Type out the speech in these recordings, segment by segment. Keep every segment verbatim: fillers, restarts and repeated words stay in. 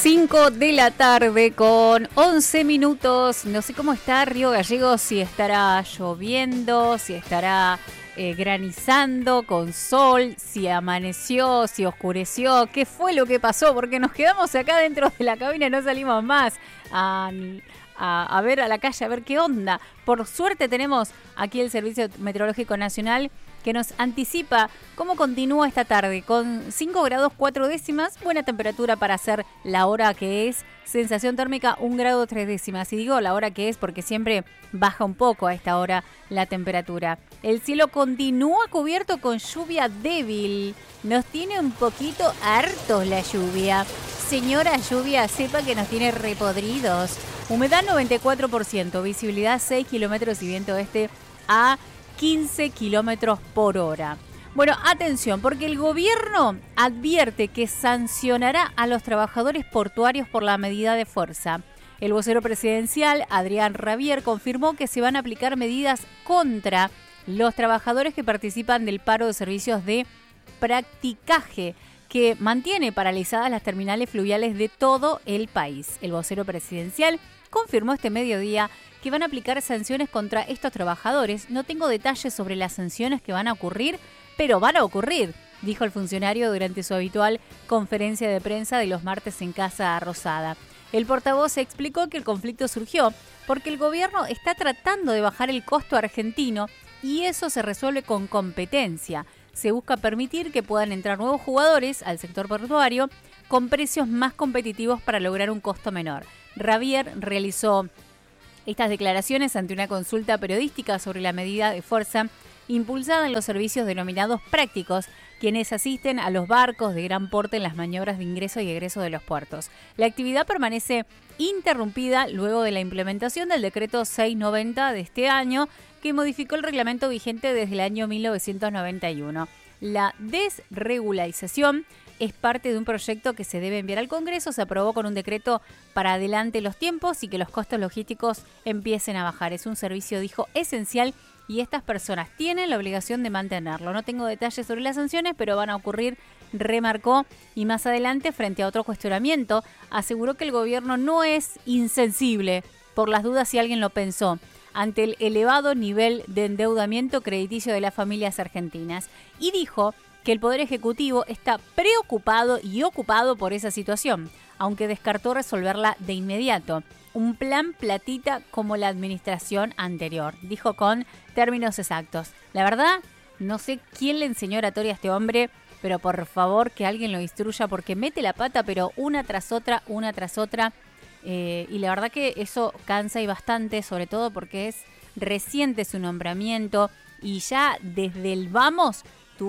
cinco de la tarde con once minutos. No sé cómo está Río Gallegos, si estará lloviendo, si estará eh, granizando con sol, si amaneció, si oscureció, qué fue lo que pasó, porque nos quedamos acá dentro de la cabina y no salimos más a, a, a ver a la calle, a ver qué onda. Por suerte tenemos aquí el Servicio Meteorológico Nacional que nos anticipa cómo continúa esta tarde, con cinco grados cuatro décimas, buena temperatura para hacer la hora que es, sensación térmica un grado tres décimas. Y digo la hora que es porque siempre baja un poco a esta hora la temperatura. El cielo continúa cubierto con lluvia débil, nos tiene un poquito hartos la lluvia. Señora lluvia, sepa que nos tiene repodridos. Humedad noventa y cuatro por ciento, visibilidad seis kilómetros y viento este a quince kilómetros por hora. Bueno, atención, porque el gobierno advierte que sancionará a los trabajadores portuarios por la medida de fuerza. El vocero presidencial, Adrián Rabier, confirmó que se van a aplicar medidas contra los trabajadores que participan del paro de servicios de practicaje, que mantiene paralizadas las terminales fluviales de todo el país. El vocero presidencial confirmó este mediodía que van a aplicar sanciones contra estos trabajadores. No tengo detalles sobre las sanciones que van a ocurrir, pero van a ocurrir, dijo el funcionario durante su habitual conferencia de prensa de los martes en Casa Rosada. El portavoz explicó que el conflicto surgió porque el gobierno está tratando de bajar el costo argentino y eso se resuelve con competencia. Se busca permitir que puedan entrar nuevos jugadores al sector portuario con precios más competitivos para lograr un costo menor. Rabier realizó estas declaraciones ante una consulta periodística sobre la medida de fuerza impulsada en los servicios denominados prácticos, quienes asisten a los barcos de gran porte en las maniobras de ingreso y egreso de los puertos. La actividad permanece interrumpida luego de la implementación del decreto seiscientos noventa de este año, que modificó el reglamento vigente desde el año mil novecientos noventa y uno. La desregularización es parte de un proyecto que se debe enviar al Congreso. Se aprobó con un decreto para adelante los tiempos y que los costos logísticos empiecen a bajar. Es un servicio, dijo, esencial y estas personas tienen la obligación de mantenerlo. No tengo detalles sobre las sanciones, pero van a ocurrir, remarcó, y más adelante, frente a otro cuestionamiento, aseguró que el gobierno no es insensible, por las dudas si alguien lo pensó, ante el elevado nivel de endeudamiento crediticio de las familias argentinas. Y dijo que el Poder Ejecutivo está preocupado y ocupado por esa situación, aunque descartó resolverla de inmediato. Un plan platita como la administración anterior, dijo con términos exactos. La verdad, no sé quién le enseñó oratoria a este hombre, pero por favor que alguien lo instruya porque mete la pata, pero una tras otra, una tras otra. Eh, y la verdad que eso cansa y bastante, sobre todo porque es reciente su nombramiento y ya desde el vamos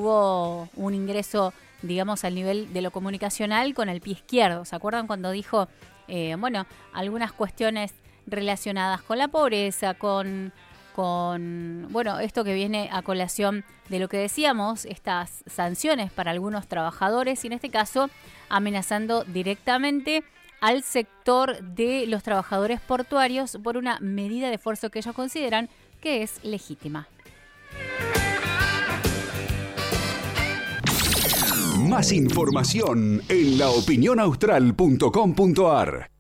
tuvo un ingreso, digamos, al nivel de lo comunicacional con el pie izquierdo. ¿Se acuerdan cuando dijo, eh, bueno, algunas cuestiones relacionadas con la pobreza, con, con, bueno, esto que viene a colación de lo que decíamos, estas sanciones para algunos trabajadores y en este caso amenazando directamente al sector de los trabajadores portuarios por una medida de esfuerzo que ellos consideran que es legítima. Más información en la opinión austral punto com punto a r.